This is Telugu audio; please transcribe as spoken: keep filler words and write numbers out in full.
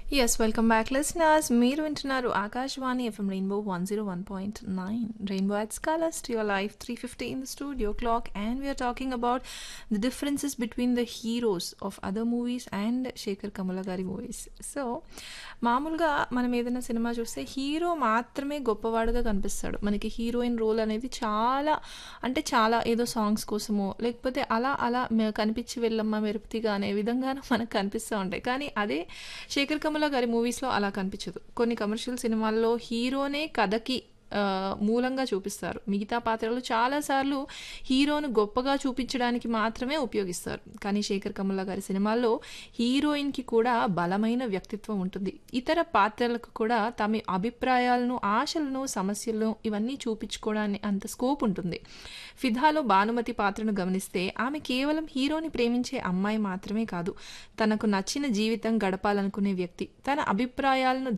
Yes, welcome back, listeners. మీరు వింటున్నారు Akashvani FM rainbow one zero one point nine rainbow at Scholars to your life three fifty in the studio clock, and we are talking about the differences between the heroes of other movies and Sekhar Kammula గారి మూవీస్. సో మామూలుగా మనం ఏదైనా సినిమా చూస్తే హీరో మాత్రమే గొప్పవాడుగా కనిపిస్తాడు. మనకి హీరోయిన్ రోల్ అనేది చాలా అంటే చాలా ఏదో సాంగ్స్ కోసమో లేకపోతే అలా అలా మె- కనిపించి వెళ్ళమ్మ మెరుపుతిగా అనే విధంగానూ మనకు కనిపిస్తూ ఉంటాయి. కానీ అదే శేఖర్ కమల గారి మూవీస్లో అలా కనిపించదు. కొన్ని కమర్షియల్ సినిమాల్లో హీరోనే కథకి ఆ, మూలంగా చూపిస్తారు. మిగతా పాత్రలు చాలాసార్లు హీరోను గొప్పగా చూపించడానికి మాత్రమే ఉపయోగిస్తారు. కానీ శేఖర్ కమల గారి సినిమాల్లో హీరోయిన్కి కూడా బలమైన వ్యక్తిత్వం ఉంటుంది. ఇతర పాత్రలకు కూడా తమ అభిప్రాయాలను, ఆశలను, సమస్యలను ఇవన్నీ చూపించుకోవడానికి అంత స్కోప్ ఉంటుంది. ఫిదాలో భానుమతి పాత్రను గమనిస్తే ఆమె కేవలం హీరోని ప్రేమించే అమ్మాయి మాత్రమే కాదు, తనకు నచ్చిన జీవితం గడపాలనుకునే వ్యక్తి. తన అభిప్రాయాలను